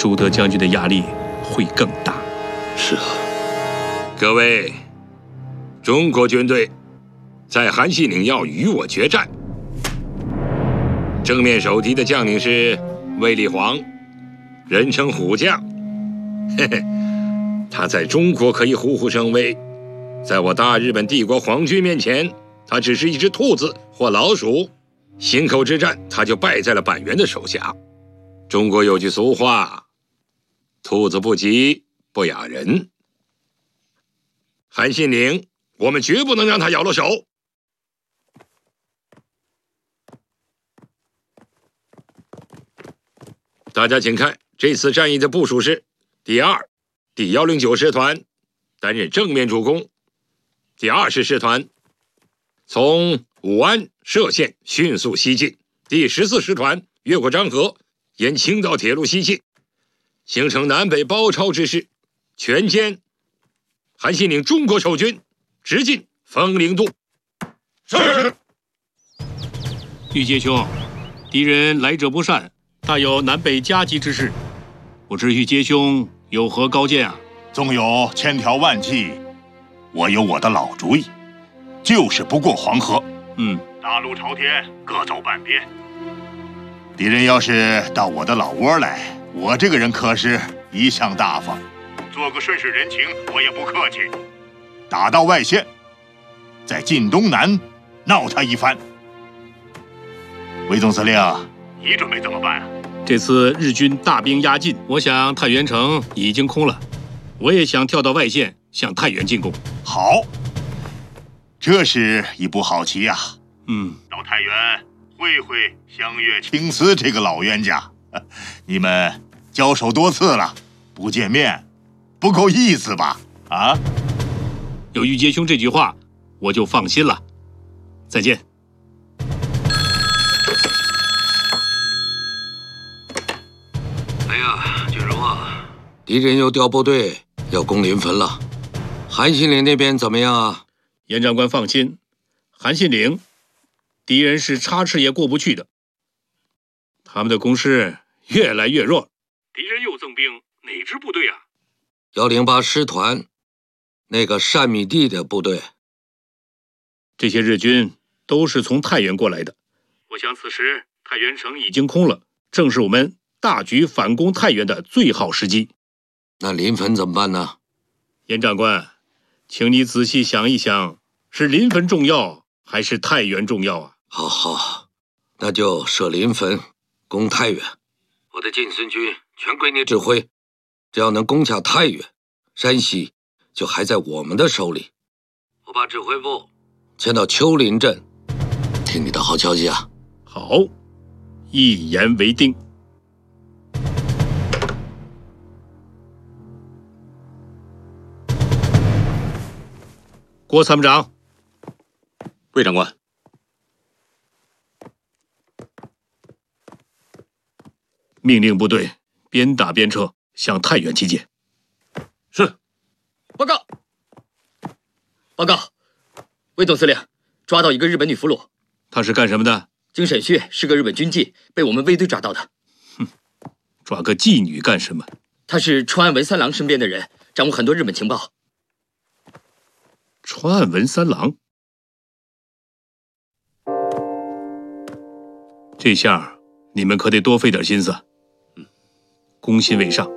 朱德将军的压力会更大。 是啊， 各位，中国军队在韩信岭要与我决战，正面守敌的将领是卫立煌，人称虎将。嘿嘿，他在中国可以虎虎生威，在我大日本帝国皇军面前，他只是一只兔子或老鼠。忻口之战，他就败在了板垣的手下。中国有句俗话，兔子不急不咬人。韩信岭，我们绝不能让他咬了手。大家请看，这次战役的部署是：第109师团担任正面主攻，第20师团从武安歙县迅速西进，第14师团越过漳河，沿青道铁路西进，形成南北包抄之势，全歼韩信岭中国守军，直进枫陵渡。是。 玉阶兄，敌人来者不善，大有南北夹击之势，不知玉阶兄有何高见啊？ 纵有千条万计，我有我的老主意，就是不过黄河。大路朝天，各走半边。敌人要是到我的老窝来，我这个人可是一向大方，做个顺势人情，我也不客气。打到外线，在晋东南闹他一番。韦总司令，你准备怎么办啊？ 这次日军大兵压境，我想太原城已经空了，我也想跳到外线向太原进攻。 好，这是一步好棋呀。到太原会会湘粤青丝这个老冤家，你们交手多次了，不见面不够意思吧？啊！ 有玉阶兄这句话，我就放心了。再见。 哎呀，俊荣啊，敌人又调部队要攻临汾了，韩信岭那边怎么样啊？ 严长官放心，韩信岭敌人是插翅也过不去的，他们的攻势越来越弱。敌人又增兵，哪支部队啊 ？108师团，那个单米地的部队。 这些日军都是从太原过来的，我想此时太原城已经空了，正是我们大举反攻太原的最好时机。 那临汾怎么办呢？ 严长官，请你仔细想一想，是临汾重要还是太原重要啊？ 好，那就设临汾，攻太原。我的晋绥军全归你指挥，只要能攻下太原，山西就还在我们的手里。我把指挥部迁到丘陵镇，听你的好消息啊！ 好，一言为定。郭参谋长。 魏长官。 命令部队边打边撤，向太原集结。 是。 报告。报告，魏总司令，抓到一个日本女俘虏。 她是干什么的？ 经审讯，是个日本军妓，被我们卫队抓到的。 抓个妓女干什么？ 她是川岸文三郎身边的人，掌握很多日本情报。 川岸文三郎，这下你们可得多费点心思。攻心为上，